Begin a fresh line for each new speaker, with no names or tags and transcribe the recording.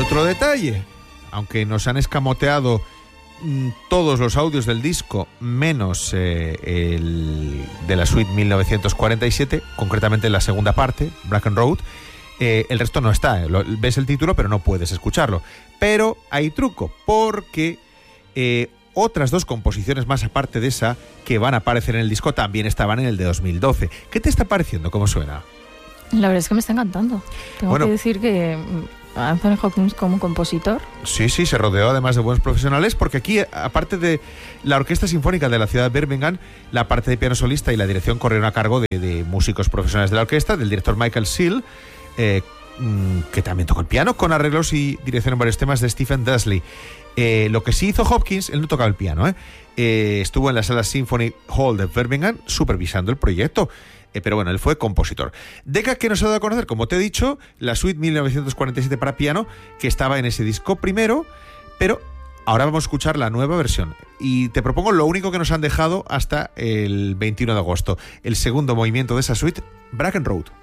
otro detalle, aunque nos han escamoteado todos los audios del disco, menos el de la suite 1947, concretamente la segunda parte, Bracken Road, el resto no está. Ves el título, pero no puedes escucharlo. Pero hay truco, porque otras dos composiciones más aparte de esa que van a aparecer en el disco también estaban en el de 2012. ¿Qué te está pareciendo? ¿Cómo suena?
La verdad es que me está encantando. Tengo que decir que Anthony Hopkins como compositor.
Sí, se rodeó además de buenos profesionales, porque aquí, aparte de la Orquesta Sinfónica de la ciudad de Birmingham, la parte de piano solista y la dirección corrieron a cargo de músicos profesionales de la orquesta, del director Michael Seal, que también tocó el piano, con arreglos y dirección en varios temas de Stephen Dudley. Lo que sí hizo Hopkins, él no tocaba el piano, estuvo en la sala Symphony Hall de Birmingham supervisando el proyecto. Pero bueno, él fue compositor. Decca, que nos ha dado a conocer, como te he dicho, la suite 1947 para piano, que estaba en ese disco primero, pero ahora vamos a escuchar la nueva versión. Y te propongo lo único que nos han dejado hasta el 21 de agosto, el segundo movimiento de esa suite, Bracken Road.